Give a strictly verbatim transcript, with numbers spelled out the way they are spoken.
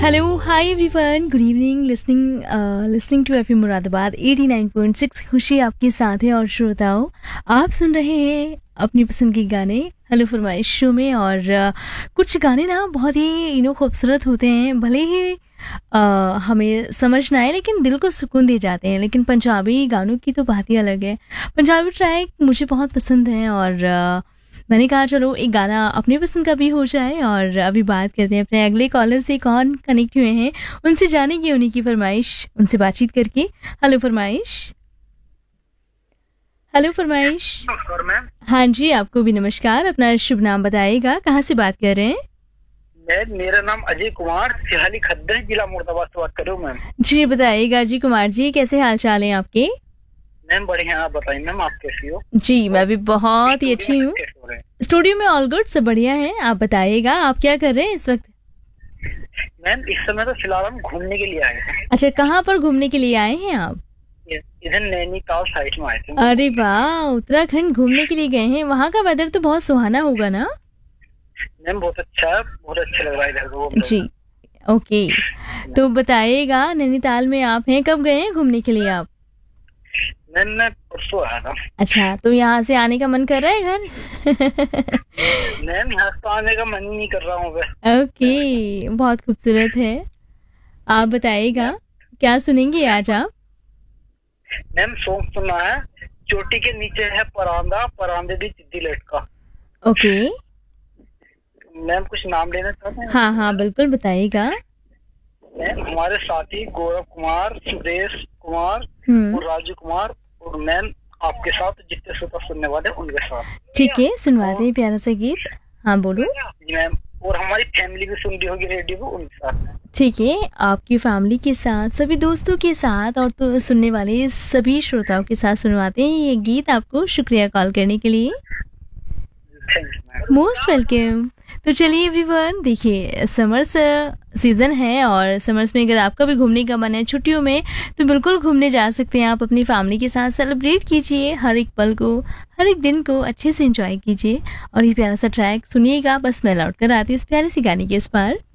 Hello, hi everyone, good evening. Listening listening to FM Moradabad eighty nine point six. खुशी आपके साथ है और श्रोताओं, आप सुन रहे हैं अपनी पसंद के गाने हेलो फरमाइश शो में। और uh, कुछ गाने ना बहुत ही यू नो खूबसूरत होते हैं, भले ही uh, हमें समझ ना आए लेकिन दिल को सुकून दे जाते हैं। लेकिन पंजाबी गानों की तो बात ही अलग है। पंजाबी ट्रैक मुझे बहुत पसंद है और uh, मैंने कहा चलो एक गाना अपनी पसंद का भी हो जाए। और अभी बात करते हैं अपने अगले कॉलर से, कौन कनेक्ट हुए हैं उनसे जानेंगे उन्हीं की फरमाइश, उनसे बातचीत करके। हेलो फरमाइश। हेलो फरमाइश। मैम, हाँ जी, आपको भी नमस्कार। अपना शुभ नाम बताइएगा, कहाँ से बात कर रहे हैं? मैं मेरा नाम अजय कुमार सिहाली खद्दर जिला मुर्दाबाद से बात कर रहा हूँ मैम। जी बताइएगा जी कुमार जी, कैसे हाल चाल हैं आपके? मैम बढ़िया, आप बताइए मैम, आप कैसी हो? जी मैं भी बहुत ही अच्छी हूँ। स्टूडियो में ऑल गुड, सब बढ़िया है। आप बताइएगा आप क्या कर रहे हैं इस वक्त? मैम इस समय तो फिलहाल हम घूमने के लिए आए हैं। अच्छा, कहाँ पर घूमने के लिए आए हैं आप? इधर नैनीताल साइड में आए थे। अरे वाह, उत्तराखंड घूमने के लिए गए हैं। वहाँ का वेदर तो बहुत सुहाना होगा ना? मैम बहुत अच्छा है, बहुत अच्छा लग रहा है इधर को। जी ओके, तो बताइएगा नैनीताल में आप हैं, कब गए हैं घूमने के लिए आप? मैम मैं परसों आया था। अच्छा, तो यहाँ से आने का मन कर रहा है घर? मैम यहाँ तो आने का मन ही नहीं कर रहा हूँ। ओके, बहुत खूबसूरत है। आप बताइएगा क्या सुनेंगे आज आप? मैम सॉन्ग सुना है, चोटी के नीचे है परांदा, परांदे दी चिद्दी लटका। ओके, मैम कुछ नाम लेना चाहते हैं? हाँ हाँ बिल्कुल बताइएगा। मैम हमारे साथी गौरव कुमार, सुरेश कुमार हम्म, और राजू कुमार, और मैम आपके साथ जितने श्रोता सुनने वाले उनके साथ। ठीक है, सुनवाते हैं प्यारा सा गीत। हाँ बोलो। जी मैम, और हमारी फैमिली भी सुन रही होगी रेडियो को, उनके साथ। ठीक है, आपकी फैमिली के साथ, सभी दोस्तों के साथ और तो सुनने वाले सभी श्रोताओं के साथ सुनवाते हैं ये गीत आपको। शुक्रिया कॉल करने के लिए, thank you ma'am. Most welcome. तो चलिए एवरीवन, देखिए समर्स सीज़न है और समर्स में अगर आपका भी घूमने का मन है छुट्टियों में, तो बिल्कुल घूमने जा सकते हैं आप अपनी फैमिली के साथ। सेलिब्रेट कीजिए हर एक पल को, हर एक दिन को अच्छे से एंजॉय कीजिए। और ये प्यारा सा ट्रैक सुनिएगा। बस मैं लौट कर आती हूँ इस प्यारे सी गाने के इस पर।